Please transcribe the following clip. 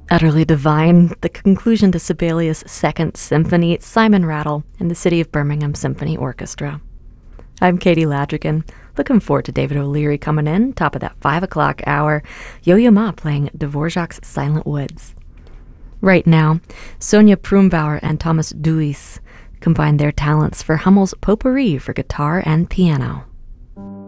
Utterly divine, the conclusion to Sibelius' Second Symphony, Simon Rattle and the City of Birmingham Symphony Orchestra. I'm Katie Ladrigan, looking forward to David O'Leary coming in, top of that 5 o'clock hour, Yo-Yo Ma playing Dvorak's Silent Woods. Right now, Sonia Prumbauer and Thomas Duis combine their talents for Hummel's Potpourri for guitar and piano.